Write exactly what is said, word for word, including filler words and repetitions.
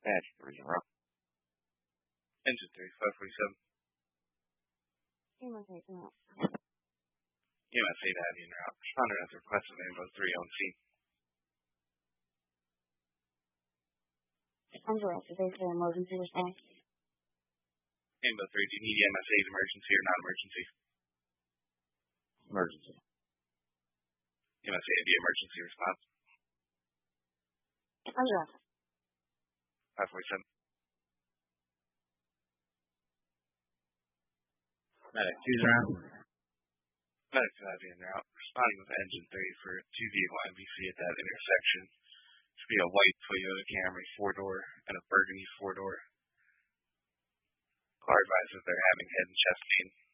Dispatch three zero. Engine three, five forty-seven. E M S eight in route. E M S eight Abbey en route. Responder at the request of Rainbow three on scene. Under us, is there an emergency response? Rainbow three, do you need E M S eight emergency or non-emergency? Emergency. E M S eight be emergency response. Under us. five forty-seven. Medic two's around. Medic two Abbey en route. Responding with engine three for two vehicle M V C at that intersection. Should be a white Toyota Camry four-door and a burgundy four-door. Car advises they're having head and chest pain.